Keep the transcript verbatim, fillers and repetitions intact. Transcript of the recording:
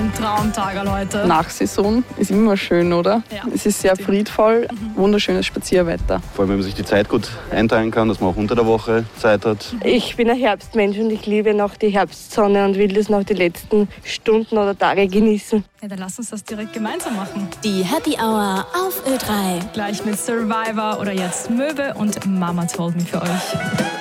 Ein Traumtag, Leute. Nach-Saison ist immer schön, oder? Ja, es ist sehr stimmt. friedvoll, mhm. wunderschönes Spazierwetter. Vor allem, wenn man sich die Zeit gut einteilen kann, dass man auch unter der Woche Zeit hat. Ich bin ein Herbstmensch und ich liebe noch die Herbstsonne und will das noch die letzten Stunden oder Tage genießen. Ja, dann lass uns das direkt gemeinsam machen. Die Happy Hour auf Ö drei. Gleich mit Survivor oder jetzt Möwe und Mama Told Me für euch.